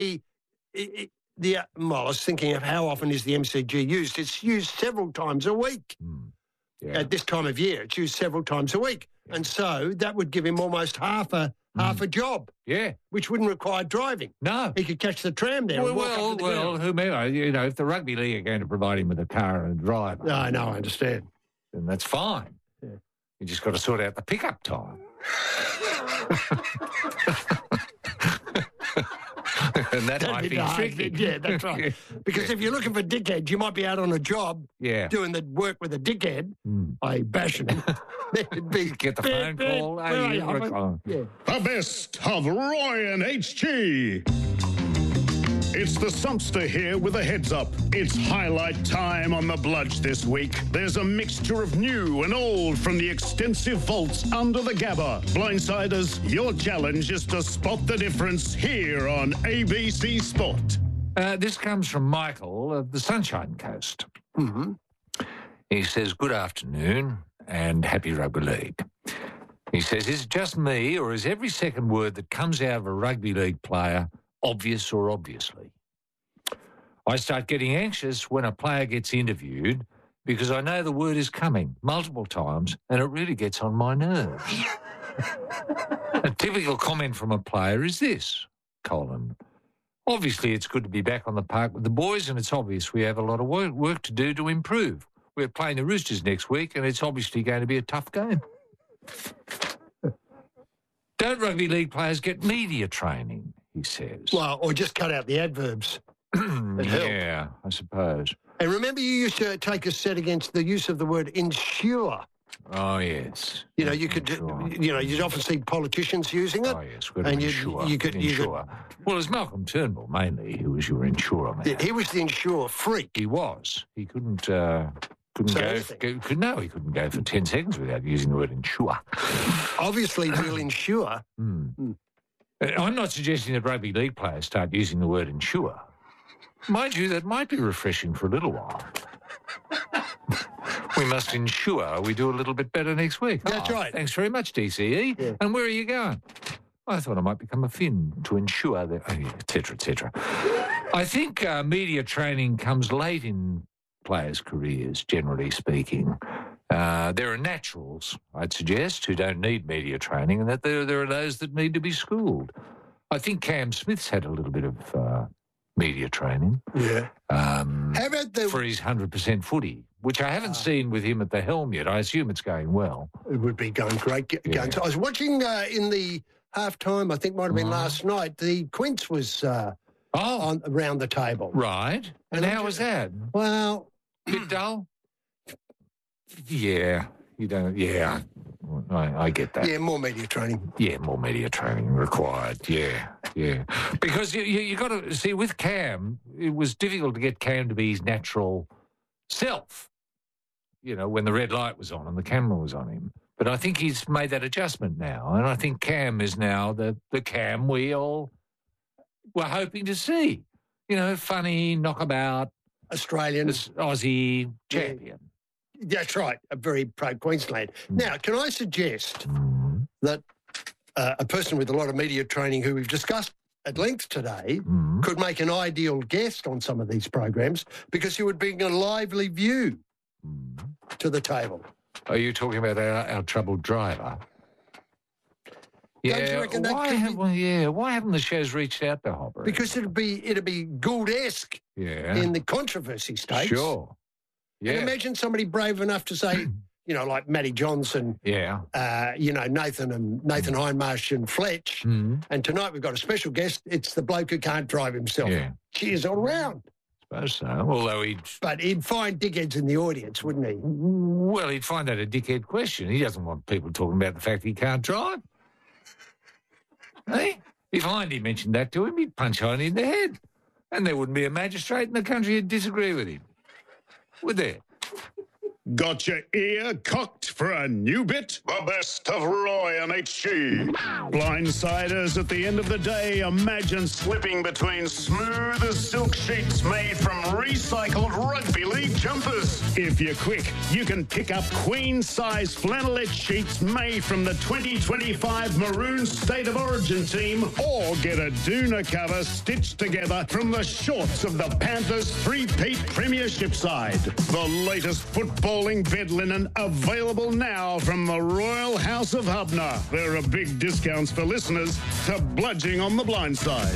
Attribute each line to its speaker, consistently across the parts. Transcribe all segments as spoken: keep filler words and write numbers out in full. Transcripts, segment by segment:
Speaker 1: he, he the well, I was thinking of how often is the M C G used? It's used several times a week.
Speaker 2: Mm. Yeah.
Speaker 1: At this time of year. It's used several times a week. Yeah. And so that would give him almost half a mm. half a job.
Speaker 2: Yeah.
Speaker 1: Which wouldn't require driving.
Speaker 2: No.
Speaker 1: He could catch the tram there
Speaker 2: well,
Speaker 1: and walk
Speaker 2: well,
Speaker 1: up to the
Speaker 2: well
Speaker 1: ground.
Speaker 2: whomever, you know, if the rugby league are going to provide him with a car and a driver.
Speaker 1: No, I know, I understand.
Speaker 2: Then that's fine.
Speaker 1: Yeah.
Speaker 2: You just got to sort out the pickup time. And that
Speaker 1: That'd
Speaker 2: might be,
Speaker 1: be
Speaker 2: tricky.
Speaker 1: Yeah, that's right. Because
Speaker 2: yeah.
Speaker 1: if you're looking for dickheads, you might be out on a job
Speaker 2: yeah.
Speaker 1: doing the work with a dickhead
Speaker 2: mm.
Speaker 1: by bashing him. be,
Speaker 2: Get the phone
Speaker 1: bit,
Speaker 2: call.
Speaker 1: Bit,
Speaker 2: Hey, you
Speaker 1: yeah. Yeah.
Speaker 3: The best of Roy and H G. It's the Sumpster here with a heads up. It's highlight time on the Bludge this week. There's a mixture of new and old from the extensive vaults under the Gabba. Blindsiders, your challenge is to spot the difference here on A B C Sport.
Speaker 2: Uh, this comes from Michael of the Sunshine Coast.
Speaker 1: Mm-hmm.
Speaker 2: He says, good afternoon and happy rugby league. He says, is it just me or is every second word that comes out of a rugby league player obvious or obviously? I start getting anxious when a player gets interviewed because I know the word is coming multiple times and it really gets on my nerves. A typical comment from a player is this, colon, obviously it's good to be back on the park with the boys and it's obvious we have a lot of work, work to do to improve. We're playing the Roosters next week and it's obviously going to be a tough game. Don't rugby league players get media training, he says.
Speaker 1: Well, or just cut out the adverbs. It helped.
Speaker 2: Yeah, I suppose.
Speaker 1: And remember you used to take a set against the use of the word ensure.
Speaker 2: Oh, yes.
Speaker 1: You know, you could,
Speaker 2: Ensure.
Speaker 1: you know, you'd often see politicians using it.
Speaker 2: Oh, yes, we've got to
Speaker 1: and you'd-
Speaker 2: ensure.
Speaker 1: you could- you
Speaker 2: ensure. Well, it's Malcolm Turnbull, mainly, who was your insurer man.
Speaker 1: He was the ensure freak.
Speaker 2: He was. He couldn't... Uh, Couldn't
Speaker 1: Say
Speaker 2: go,
Speaker 1: anything.
Speaker 2: go. Could no, he couldn't go for ten seconds without using the word ensure.
Speaker 1: Obviously, we'll ensure.
Speaker 2: Mm.
Speaker 1: Mm.
Speaker 2: I'm not suggesting that rugby league players start using the word ensure. Mind you, that might be refreshing for a little while. We must ensure we do a little bit better next week.
Speaker 1: That's
Speaker 2: Oh,
Speaker 1: right.
Speaker 2: Thanks very much, D C E.
Speaker 1: Yeah.
Speaker 2: And where are you going? I thought I might become a Finn to ensure that, oh, yeah, et cetera, et cetera. I think uh, media training comes late in players' careers, generally speaking. Uh, there are naturals, I'd suggest, who don't need media training, and that there, there are those that need to be schooled. I think Cam Smith's had a little bit of uh, media training.
Speaker 1: Yeah.
Speaker 2: Um,
Speaker 1: How about the...
Speaker 2: for his one hundred percent footy, which I haven't
Speaker 1: Ah.
Speaker 2: seen with him at the helm yet. I assume it's going well.
Speaker 1: It would be going great. G-
Speaker 2: Yeah.
Speaker 1: Going. So I was watching uh, in the halftime, I think might have been
Speaker 2: Mhm.
Speaker 1: last night, the Quince was uh,
Speaker 2: Oh,
Speaker 1: on around the table.
Speaker 2: right. And
Speaker 1: And
Speaker 2: how
Speaker 1: I'm
Speaker 2: was
Speaker 1: ju-
Speaker 2: that?
Speaker 1: Well,
Speaker 2: Bit dull? Yeah, you don't, yeah, I, I get that.
Speaker 1: yeah, more media training.
Speaker 2: Yeah, more media training required. Yeah, yeah. Because you, you, you got to see, with Cam, it was difficult to get Cam to be his natural self, you know, when the red light was on and the camera was on him. But I think he's made that adjustment now. And I think Cam is now the, the Cam we all were hoping to see. You know, funny, knockabout,
Speaker 1: Australian.
Speaker 2: this Aussie
Speaker 1: Yeah.
Speaker 2: champion.
Speaker 1: That's right, a very pro-Queensland. Now, can I suggest
Speaker 2: Mm,
Speaker 1: that uh, a person with a lot of media training who we've discussed at length today
Speaker 2: mm.
Speaker 1: could make an ideal guest on some of these programs because he would bring a lively view
Speaker 2: Mm.
Speaker 1: to the table.
Speaker 2: Are you talking about our, our troubled driver?
Speaker 1: you
Speaker 2: Yeah,
Speaker 1: reckon that
Speaker 2: why
Speaker 1: could be-
Speaker 2: haven't yeah, why haven't the shows reached out to Hopper?
Speaker 1: Because it'd be it'd be Gould-esque
Speaker 2: yeah,
Speaker 1: in the controversy stakes.
Speaker 2: sure, yeah,
Speaker 1: And imagine somebody brave enough to say, you know, like Matty Johnson,
Speaker 2: yeah.
Speaker 1: uh, you know, Nathan and Nathan Hindmarsh and Fletch.
Speaker 2: Mm.
Speaker 1: And tonight we've got a special guest. It's the bloke who can't drive himself.
Speaker 2: Yeah.
Speaker 1: Cheers all round.
Speaker 2: Suppose so. Although he'd
Speaker 1: But he'd find dickheads in the audience, wouldn't he?
Speaker 2: well, he'd find that a dickhead question. He doesn't want people talking about the fact he can't drive. Hey, if Hindy mentioned that to him, he'd punch Hindy in the head, and there wouldn't be a magistrate in the country who'd disagree with him, would there?
Speaker 3: Got your ear cocked for a new bit? The best of Roy and H G. Blindsiders at the end of the day, imagine slipping between smooth as silk sheets made from recycled rugby league jumpers. If you're quick, you can pick up queen-size flannelette sheets made from the twenty twenty-five Maroon State of Origin team, or get a doona cover stitched together from the shorts of the Panthers' three-peat premiership side. The latest footballing bed linen available now from the Royal House of Hubner. There are big discounts for listeners to Bludging on the Blind Side.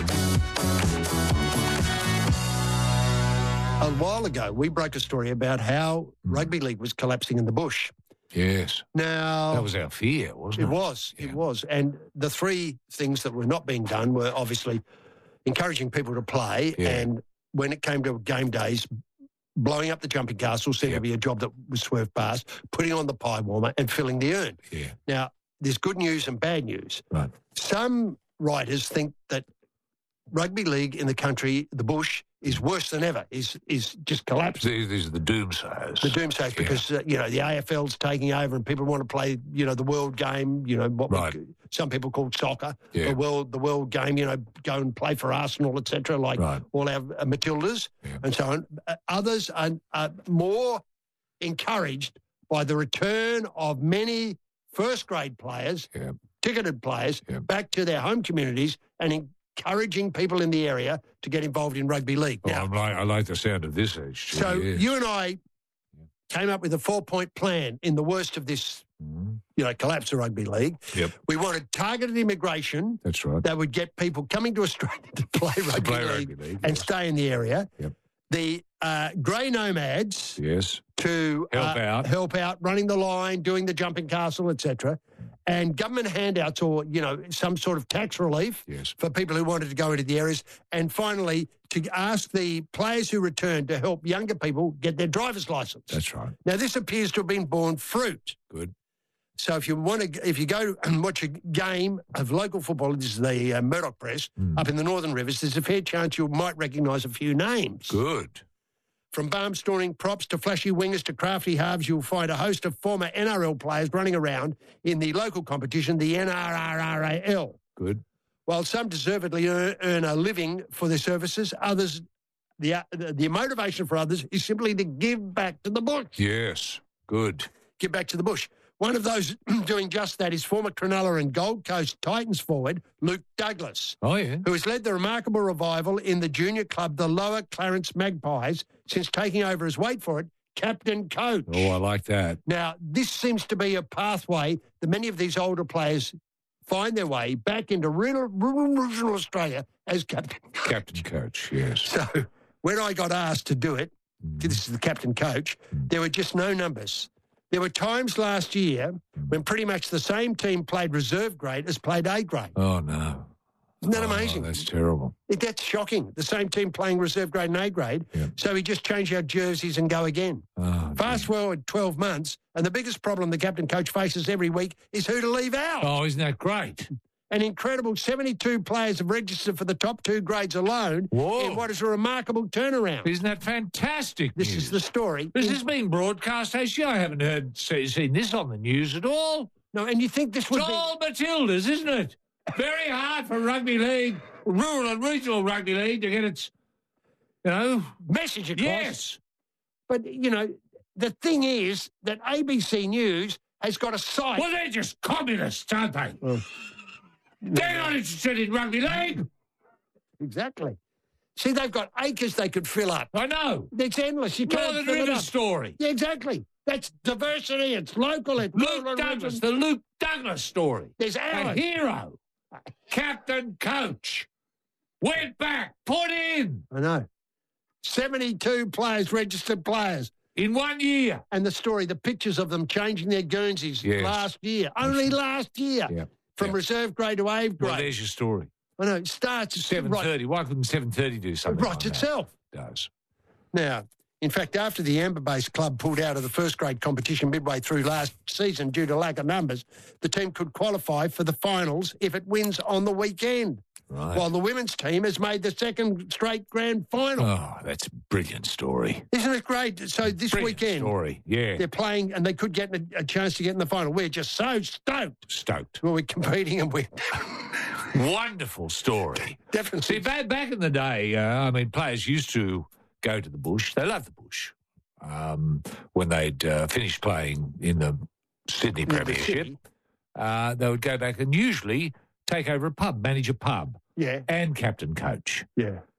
Speaker 1: A while ago, we broke a story about how rugby league was collapsing in the bush.
Speaker 2: Yes.
Speaker 1: Now,
Speaker 2: That was our fear, wasn't it?
Speaker 1: it was,
Speaker 2: Yeah.
Speaker 1: it was. And the three things that were not being done were obviously encouraging people to play,
Speaker 2: Yeah.
Speaker 1: and when it came to game days, blowing up the jumping castle seemed
Speaker 2: Yep.
Speaker 1: to be a job that was swerved past, putting on the pie warmer and filling the urn.
Speaker 2: Yeah.
Speaker 1: Now, there's good news and bad news.
Speaker 2: Right.
Speaker 1: Some writers think that rugby league in the country, the bush, is worse than ever, is is just collapsing.
Speaker 2: These, these are the doomsayers.
Speaker 1: The doomsayers,
Speaker 2: Yeah.
Speaker 1: because, uh, you know, the A F L's taking over and people want to play, you know, the world game, you know, what
Speaker 2: Right.
Speaker 1: we, some people call soccer,
Speaker 2: Yeah.
Speaker 1: the world the world game, you know, go and play for Arsenal, et cetera, like
Speaker 2: Right.
Speaker 1: all our uh, Matildas
Speaker 2: Yeah.
Speaker 1: and so on. Uh, others are, are more encouraged by the return of many first-grade players,
Speaker 2: Yeah.
Speaker 1: ticketed players,
Speaker 2: Yeah.
Speaker 1: back to their home communities and encouraging people in the area to get involved in rugby league.
Speaker 2: Oh,
Speaker 1: Now,
Speaker 2: I'm like, I like the sound of this, H G.
Speaker 1: so
Speaker 2: yes.
Speaker 1: you and I came up with a four-point plan in the worst of this,
Speaker 2: Mhm.
Speaker 1: you know, collapse of rugby league.
Speaker 2: Yep.
Speaker 1: We wanted targeted immigration
Speaker 2: That's right.
Speaker 1: that would get people coming to Australia to play
Speaker 2: To
Speaker 1: rugby
Speaker 2: play
Speaker 1: league
Speaker 2: rugby league,
Speaker 1: and
Speaker 2: yes.
Speaker 1: stay in the area.
Speaker 2: Yep.
Speaker 1: The uh, grey nomads
Speaker 2: Yes.
Speaker 1: to
Speaker 2: Help
Speaker 1: uh,
Speaker 2: out.
Speaker 1: help out, running the line, doing the jumping castle, et cetera. And government handouts or, you know, some sort of tax relief
Speaker 2: Yes.
Speaker 1: for people who wanted to go into the areas. And finally, to ask the players who returned to help younger people get their driver's license.
Speaker 2: That's right.
Speaker 1: Now, this appears to have been borne fruit.
Speaker 2: Good.
Speaker 1: So if you want to, if you go and watch a game of local football, this is the uh, Murdoch Press,
Speaker 2: Mm.
Speaker 1: up in the Northern Rivers, there's a fair chance you might recognise a few names.
Speaker 2: Good.
Speaker 1: From barnstorming props to flashy wingers to crafty halves, you'll find a host of former N R L players running around in the local competition, the N R R R A L.
Speaker 2: Good.
Speaker 1: While some deservedly earn, earn a living for their services, others, the, uh, the the motivation for others is simply to give back to the bush.
Speaker 2: Yes. Good.
Speaker 1: Give back to the bush. One of those doing just that is former Cronulla and Gold Coast Titans forward Luke Douglas,
Speaker 2: Oh, yeah.
Speaker 1: who has led the remarkable revival in the junior club, the Lower Clarence Magpies, since taking over as, wait for it, captain coach.
Speaker 2: Oh, I like that.
Speaker 1: Now, this seems to be a pathway that many of these older players find their way back into rural, rural Australia as captain coach.
Speaker 2: Captain coach, yes.
Speaker 1: So when I got asked to do it,
Speaker 2: Mm.
Speaker 1: this is the captain coach, there were just no numbers. There were times last year when pretty much the same team played reserve grade as played A grade.
Speaker 2: Oh, no.
Speaker 1: Isn't that
Speaker 2: Oh,
Speaker 1: amazing?
Speaker 2: that's terrible.
Speaker 1: It- That's shocking. The same team playing reserve grade and A grade.
Speaker 2: Yeah.
Speaker 1: So we just change our jerseys and go again.
Speaker 2: Oh,
Speaker 1: Fast forward twelve months, and the biggest problem the captain coach faces every week is who to leave out.
Speaker 2: oh, isn't that great?
Speaker 1: An incredible seventy-two players have registered for the top two grades alone
Speaker 2: Whoa.
Speaker 1: in what is a remarkable turnaround.
Speaker 2: Isn't that fantastic
Speaker 1: This
Speaker 2: news?
Speaker 1: is the story.
Speaker 2: This
Speaker 1: In-
Speaker 2: has been broadcast, H G. I haven't heard see, seen this on the news at all.
Speaker 1: no, and you think this would
Speaker 2: It's
Speaker 1: be...
Speaker 2: all Matildas, isn't it? Very hard for rugby league, rural and regional rugby league, to get its, you know,
Speaker 1: message across.
Speaker 2: yes.
Speaker 1: But, you know, the thing is that A B C News has got a site.
Speaker 2: Well, they're just communists, aren't they?
Speaker 1: Well,
Speaker 2: They're not interested in rugby league.
Speaker 1: Exactly. See, they've got acres they could fill up.
Speaker 2: I know.
Speaker 1: It's endless. You can't
Speaker 2: Northern
Speaker 1: fill it
Speaker 2: River
Speaker 1: up.
Speaker 2: story.
Speaker 1: Yeah, exactly. That's diversity. It's local. It's rural
Speaker 2: Luke
Speaker 1: and
Speaker 2: Douglas,
Speaker 1: regional.
Speaker 2: the Luke Douglas story.
Speaker 1: There's
Speaker 2: A
Speaker 1: hours.
Speaker 2: hero, captain coach, went back, put in
Speaker 1: I know. seventy-two players, registered players.
Speaker 2: in one year.
Speaker 1: And the story, the pictures of them changing their Guernseys
Speaker 2: Yes.
Speaker 1: last year. Only last year.
Speaker 2: Yeah.
Speaker 1: From
Speaker 2: Yeah.
Speaker 1: reserve grade to A
Speaker 2: Well,
Speaker 1: grade.
Speaker 2: there's your story.
Speaker 1: I know. It starts...
Speaker 2: Seven
Speaker 1: right,
Speaker 2: thirty. Why couldn't seven thirty do something?
Speaker 1: right
Speaker 2: like that?
Speaker 1: itself.
Speaker 2: It does.
Speaker 1: Now, in fact, after the Amber-based club pulled out of the first grade competition midway through last season due to lack of numbers, the team could qualify for the finals if it wins on the weekend.
Speaker 2: Right.
Speaker 1: while the women's team has made the second straight grand final.
Speaker 2: Oh, that's a brilliant story.
Speaker 1: Isn't it great? So this
Speaker 2: Brilliant
Speaker 1: weekend,
Speaker 2: story, yeah.
Speaker 1: they're playing and they could get a, a chance to get in the final. We're just so stoked.
Speaker 2: Stoked.
Speaker 1: Well, we're competing and we're
Speaker 2: Wonderful story.
Speaker 1: definitely...
Speaker 2: See, back, back in the day, uh, I mean, players used to go to the bush. They loved the bush. Um, when they'd uh, finished playing in the Sydney
Speaker 1: In the
Speaker 2: Premiership,
Speaker 1: city.
Speaker 2: uh, they would go back and usually take over a pub, manage a pub,
Speaker 1: Yeah,
Speaker 2: and captain coach.
Speaker 1: yeah.